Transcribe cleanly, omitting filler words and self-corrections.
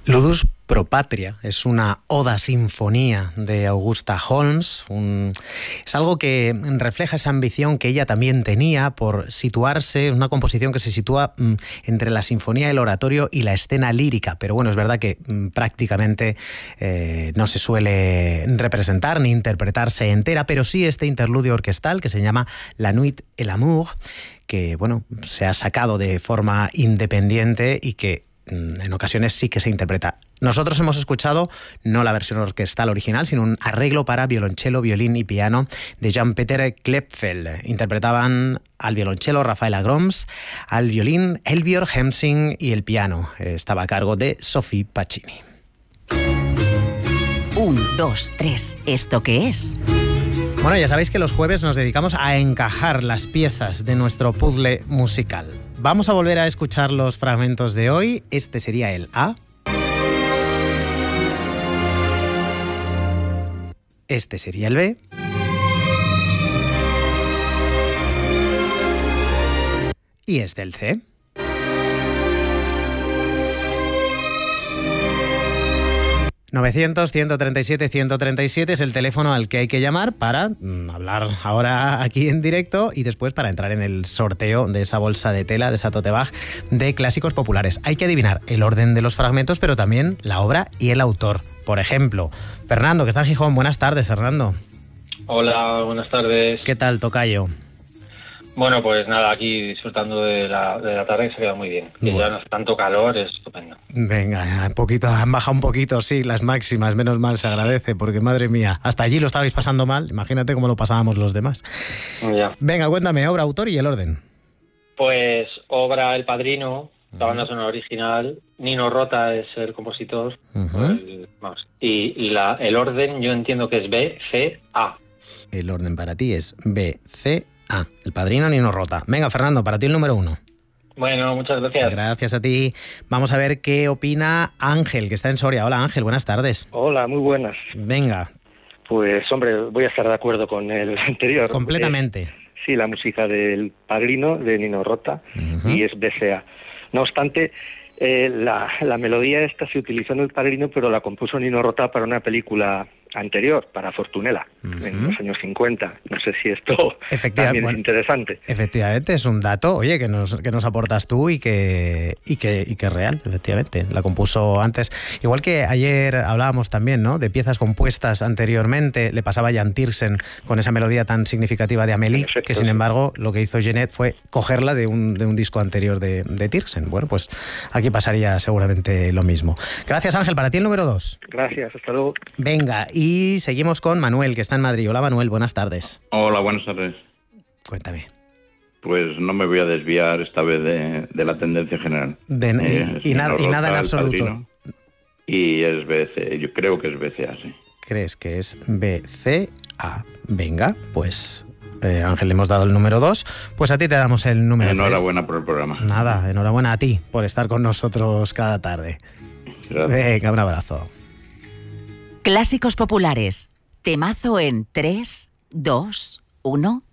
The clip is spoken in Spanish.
Ludus pro patria es una oda sinfonía de Augusta Holmes. Es algo que refleja esa ambición que ella también tenía por situarse, una composición que se sitúa entre la sinfonía, el oratorio y la escena lírica. Pero bueno, es verdad que prácticamente no se suele representar ni interpretarse entera, pero sí este interludio orquestal que se llama La Nuit et l'amour, que bueno, se ha sacado de forma independiente y que en ocasiones sí que se interpreta. Nosotros hemos escuchado no la versión orquestal original, sino un arreglo para violonchelo, violín y piano de Jan-Peter Klepfel. Interpretaban al violonchelo Rafaela Groms, al violín Elbjörg Hemsing y el piano estaba a cargo de Sophie Pacini. 1, 2, 3. ¿Esto qué es? Bueno, ya sabéis que los jueves nos dedicamos a encajar las piezas de nuestro puzzle musical. Vamos a volver a escuchar los fragmentos de hoy. Este sería el A. Este sería el B. Y este el C. (900-137-137) es el teléfono al que hay que llamar para hablar ahora aquí en directo y después para entrar en el sorteo de esa bolsa de tela, de esa tote bag de clásicos populares. Hay que adivinar el orden de los fragmentos, pero también la obra y el autor. Por ejemplo, Fernando, que está en Gijón. Buenas tardes, Fernando. Hola, buenas tardes. ¿Qué tal, tocayo? Bueno, pues nada, aquí disfrutando de la tarde, que se queda muy bien. Que ya no es tanto calor, es estupendo. Venga, han bajado un poquito, sí, las máximas, menos mal, se agradece, porque madre mía, hasta allí lo estabais pasando mal, imagínate cómo lo pasábamos los demás. Ya. Venga, cuéntame, obra, autor y el orden. Pues obra El Padrino, la banda sonora original, Nino Rota es el compositor, y el orden yo entiendo que es B, C, A. El orden para ti es B, C, A. El Padrino, Nino Rota. Venga, Fernando, para ti el número 1. Bueno, muchas gracias. Gracias a ti. Vamos a ver qué opina Ángel, que está en Soria. Hola, Ángel, buenas tardes. Hola, muy buenas. Venga. Pues, hombre, voy a estar de acudo con el anterior. Completamente. Sí, la música del Padrino, de Nino Rota, y es BCA. No obstante, la melodía esta se utilizó en el Padrino, pero la compuso Nino Rota para una película anterior, para Fortunella, en los años 50. No sé si esto también es interesante. Efectivamente, es un dato, oye, que nos aportas tú y que es real, efectivamente. La compuso antes. Igual que ayer hablábamos también, ¿no?, de piezas compuestas anteriormente. Le pasaba a Jan Tiersen con esa melodía tan significativa de Amélie, que sin embargo lo que hizo Genet fue cogerla de un disco anterior de Tiersen. Bueno, pues aquí pasaría seguramente lo mismo. Gracias, Ángel. Para ti el número 2. Gracias, hasta luego. Venga, y seguimos con Manuel, que está en Madrid. Hola, Manuel, buenas tardes. Hola, buenas tardes. Cuéntame. Pues no me voy a desviar esta vez de la tendencia general. Y nada en absoluto. Y es BC, yo creo que es BCA, sí. ¿Crees que es BCA? Venga, pues Ángel, le hemos dado el número 2. Pues a ti te damos el número 3. Enhorabuena por el programa. Nada, enhorabuena a ti por estar con nosotros cada tarde. Gracias. Venga, un abrazo. Clásicos populares. Temazo en 3, 2, 1...